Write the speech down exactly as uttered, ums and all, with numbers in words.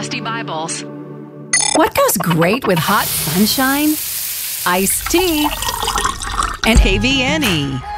Dynasty Bibles. What goes great with hot sunshine? Iced tea. And K V N E.